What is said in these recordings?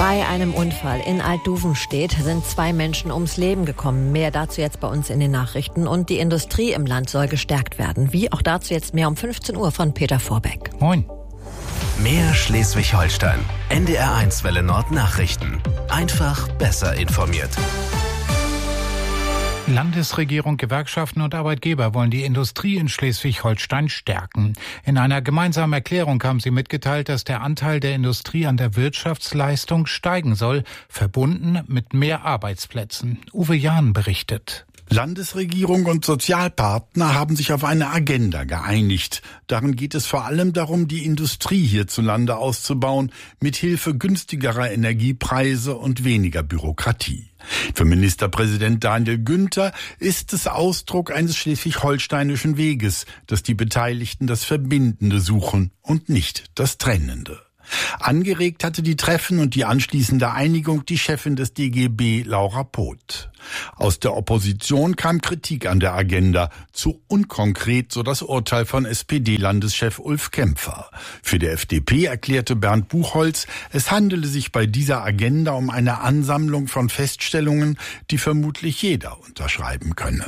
Bei einem Unfall in Altduvenstedt sind 2 Menschen ums Leben gekommen. Mehr dazu jetzt bei uns in den Nachrichten. Und die Industrie im Land soll gestärkt werden. Wie auch dazu jetzt mehr um 15 Uhr von Peter Vorbeck. Moin. Mehr Schleswig-Holstein. NDR1 Welle Nord Nachrichten. Einfach besser informiert. Landesregierung, Gewerkschaften und Arbeitgeber wollen die Industrie in Schleswig-Holstein stärken. In einer gemeinsamen Erklärung haben sie mitgeteilt, dass der Anteil der Industrie an der Wirtschaftsleistung steigen soll, verbunden mit mehr Arbeitsplätzen. Uwe Jahn berichtet. Landesregierung und Sozialpartner haben sich auf eine Agenda geeinigt. Darin geht es vor allem darum, die Industrie hierzulande auszubauen, mit Hilfe günstigerer Energiepreise und weniger Bürokratie. Für Ministerpräsident Daniel Günther ist es Ausdruck eines schleswig-holsteinischen Weges, dass die Beteiligten das Verbindende suchen und nicht das Trennende. Angeregt hatte die Treffen und die anschließende Einigung die Chefin des DGB, Laura Poth. Aus der Opposition kam Kritik an der Agenda. Zu unkonkret, so das Urteil von SPD-Landeschef Ulf Kämpfer. Für die FDP erklärte Bernd Buchholz, es handele sich bei dieser Agenda um eine Ansammlung von Feststellungen, die vermutlich jeder unterschreiben könne.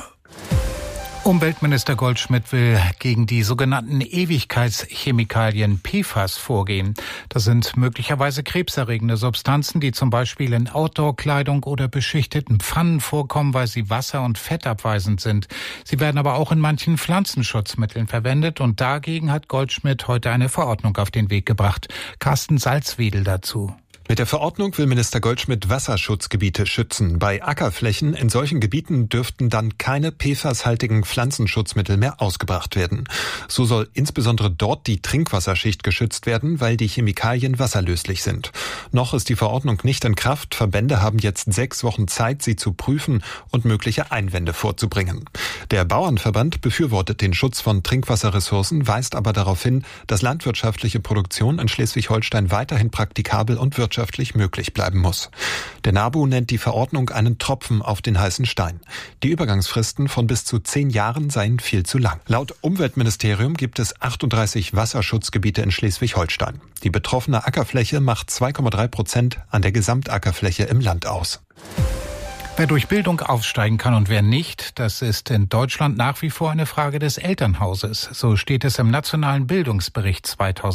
Umweltminister Goldschmidt will gegen die sogenannten Ewigkeitschemikalien PFAS vorgehen. Das sind möglicherweise krebserregende Substanzen, die zum Beispiel in Outdoor-Kleidung oder beschichteten Pfannen vorkommen, weil sie wasser- und fettabweisend sind. Sie werden aber auch in manchen Pflanzenschutzmitteln verwendet und dagegen hat Goldschmidt heute eine Verordnung auf den Weg gebracht. Carsten Salzwedel dazu. Mit der Verordnung will Minister Goldschmidt Wasserschutzgebiete schützen. Bei Ackerflächen in solchen Gebieten dürften dann keine PFAS-haltigen Pflanzenschutzmittel mehr ausgebracht werden. So soll insbesondere dort die Trinkwasserschicht geschützt werden, weil die Chemikalien wasserlöslich sind. Noch ist die Verordnung nicht in Kraft. Verbände haben jetzt 6 Wochen Zeit, sie zu prüfen und mögliche Einwände vorzubringen. Der Bauernverband befürwortet den Schutz von Trinkwasserressourcen, weist aber darauf hin, dass landwirtschaftliche Produktion in Schleswig-Holstein weiterhin praktikabel und wirtschaftlich möglich bleiben muss. Der NABU nennt die Verordnung einen Tropfen auf den heißen Stein. Die Übergangsfristen von bis zu 10 Jahren seien viel zu lang. Laut Umweltministerium gibt es 38 Wasserschutzgebiete in Schleswig-Holstein. Die betroffene Ackerfläche macht 2,3% an der Gesamtackerfläche im Land aus. Wer durch Bildung aufsteigen kann und wer nicht, das ist in Deutschland nach wie vor eine Frage des Elternhauses. So steht es im Nationalen Bildungsbericht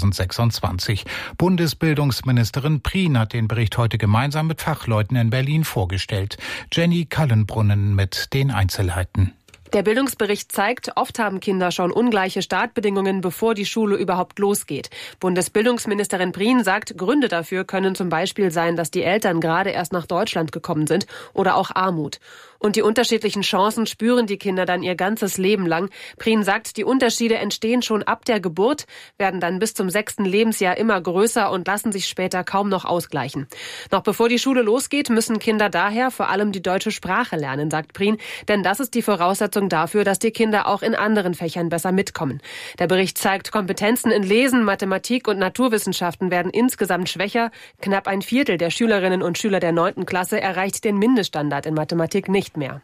2026. Bundesbildungsministerin Prien hat den Bericht heute gemeinsam mit Fachleuten in Berlin vorgestellt. Jenny Kallenbrunnen mit den Einzelheiten. Der Bildungsbericht zeigt, oft haben Kinder schon ungleiche Startbedingungen, bevor die Schule überhaupt losgeht. Bundesbildungsministerin Prien sagt, Gründe dafür können zum Beispiel sein, dass die Eltern gerade erst nach Deutschland gekommen sind oder auch Armut. Und die unterschiedlichen Chancen spüren die Kinder dann ihr ganzes Leben lang. Prien sagt, die Unterschiede entstehen schon ab der Geburt, werden dann bis zum 6. Lebensjahr immer größer und lassen sich später kaum noch ausgleichen. Noch bevor die Schule losgeht, müssen Kinder daher vor allem die deutsche Sprache lernen, sagt Prien, denn das ist die Voraussetzung dafür, dass die Kinder auch in anderen Fächern besser mitkommen. Der Bericht zeigt, Kompetenzen in Lesen, Mathematik und Naturwissenschaften werden insgesamt schwächer. Knapp 1/4 der Schülerinnen und Schüler der 9. Klasse erreicht den Mindeststandard in Mathematik nicht mehr.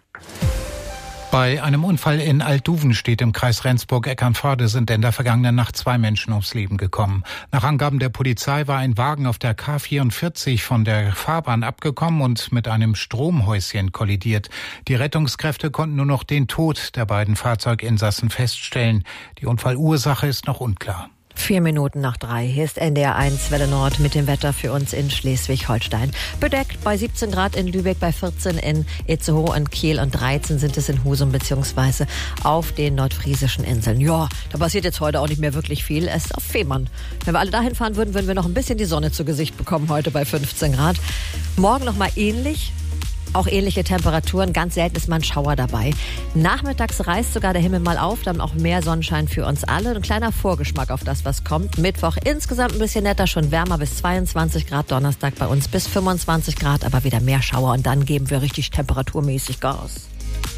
Bei einem Unfall in Altduvenstedt im Kreis Rendsburg-Eckernförde sind in der vergangenen Nacht 2 Menschen ums Leben gekommen. Nach Angaben der Polizei war ein Wagen auf der K44 von der Fahrbahn abgekommen und mit einem Stromhäuschen kollidiert. Die Rettungskräfte konnten nur noch den Tod der beiden Fahrzeuginsassen feststellen. Die Unfallursache ist noch unklar. 4 Minuten nach 3. Hier ist NDR1 Welle Nord mit dem Wetter für uns in Schleswig-Holstein. Bedeckt bei 17 Grad in Lübeck, bei 14 in Itzehoe und Kiel und 13 sind es in Husum bzw. auf den nordfriesischen Inseln. Ja, da passiert jetzt heute auch nicht mehr wirklich viel. Es ist auf Fehmarn. Wenn wir alle dahin fahren würden, würden wir noch ein bisschen die Sonne zu Gesicht bekommen heute bei 15 Grad. Morgen noch mal ähnlich. Auch ähnliche Temperaturen, ganz selten ist mal ein Schauer dabei. Nachmittags reißt sogar der Himmel mal auf, dann auch mehr Sonnenschein für uns alle. Ein kleiner Vorgeschmack auf das, was kommt. Mittwoch insgesamt ein bisschen netter, schon wärmer bis 22 Grad. Donnerstag bei uns bis 25 Grad, aber wieder mehr Schauer. Und dann geben wir richtig temperaturmäßig Gas.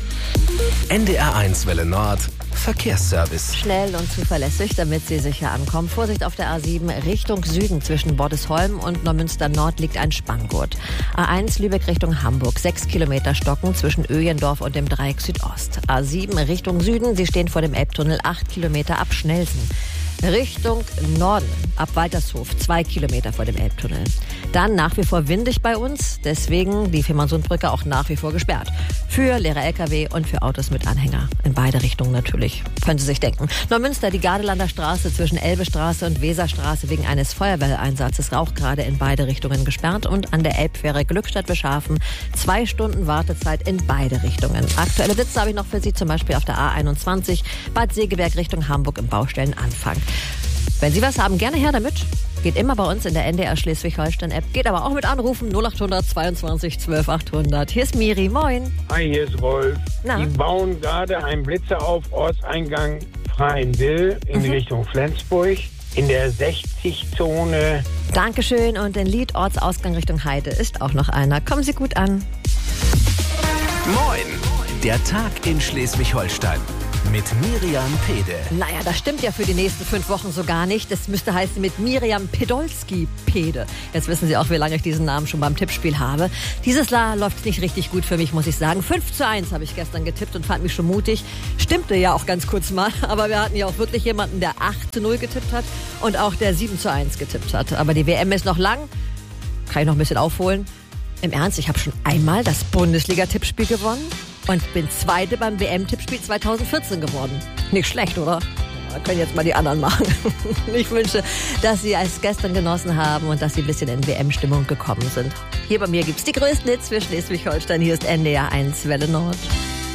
NDR1 Welle Nord Verkehrsservice. Schnell und zuverlässig, damit Sie sicher ankommen. Vorsicht auf der A7 Richtung Süden zwischen Bordesholm und Neumünster Nord liegt ein Spanngurt. A1 Lübeck Richtung Hamburg, 6 Kilometer Stocken zwischen Öjendorf und dem Dreieck Südost. A7 Richtung Süden, Sie stehen vor dem Elbtunnel, 8 Kilometer ab Schnelsen. Richtung Norden, ab Waltershof, 2 Kilometer vor dem Elbtunnel. Dann nach wie vor windig bei uns, deswegen die Fehmarnsundbrücke auch nach wie vor gesperrt. Für leere Lkw und für Autos mit Anhänger. In beide Richtungen natürlich, können Sie sich denken. Neumünster, die Gardelander Straße zwischen Elbestraße und Weserstraße wegen eines Feuerwehreinsatzes auch gerade in beide Richtungen gesperrt. Und an der Elbfähre Glückstadt-Beschhafen 2 Stunden Wartezeit in beide Richtungen. Aktuelle Blitze habe ich noch für Sie, zum Beispiel auf der A21 Bad Segeberg Richtung Hamburg im Baustellenanfang. Wenn Sie was haben, gerne her damit. Geht immer bei uns in der NDR Schleswig-Holstein-App. Geht aber auch mit Anrufen 0800 22 12 800. Hier ist Miri, moin. Hi, hier ist Rolf. Na? Die bauen gerade einen Blitzer auf Ortseingang Freiendill in Richtung Flensburg in der 60-Zone. Dankeschön. Und in Lied Ortsausgang Richtung Heide ist auch noch einer. Kommen Sie gut an. Moin, der Tag in Schleswig-Holstein mit Miriam Pede. Naja, das stimmt ja für die nächsten 5 Wochen so gar nicht. Das müsste heißen mit Miriam Pedolski-Pede. Jetzt wissen Sie auch, wie lange ich diesen Namen schon beim Tippspiel habe. Dieses Jahr läuft nicht richtig gut für mich, muss ich sagen. 5:1 habe ich gestern getippt und fand mich schon mutig. Stimmte ja auch ganz kurz mal, aber wir hatten ja auch wirklich jemanden, der 8:0 getippt hat und auch der 7:1 getippt hat. Aber die WM ist noch lang. Kann ich noch ein bisschen aufholen? Im Ernst, ich habe schon einmal das Bundesliga-Tippspiel gewonnen und bin Zweite beim WM-Tippspiel 2014 geworden. Nicht schlecht, oder? Da können jetzt mal die anderen machen. Ich wünsche, dass Sie es gestern genossen haben und dass Sie ein bisschen in WM-Stimmung gekommen sind. Hier bei mir gibt's die größten Hits für Schleswig-Holstein. Hier ist NDR 1 Welle Nord.